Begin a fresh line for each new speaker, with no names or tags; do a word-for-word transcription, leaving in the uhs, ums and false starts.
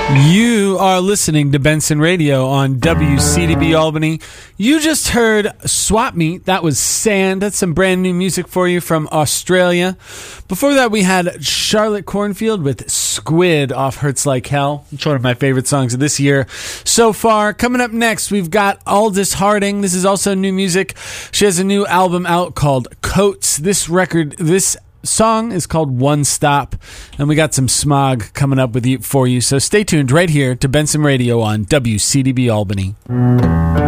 You are listening to Benson Radio on W C D B Albany. You just heard Swap Meet. That was Sand. That's some brand new music for you from Australia. Before that, we had Charlotte Cornfield with Squid off Hurts Like Hell. It's one of my favorite songs of this year so far. Coming up next, we've got Aldous Harding. This is also new music. She has a new album out called Coats. This record, this song is called One Stop, and we got some Smog coming up with you for you, so stay tuned right here to Benson Radio on W C D B Albany.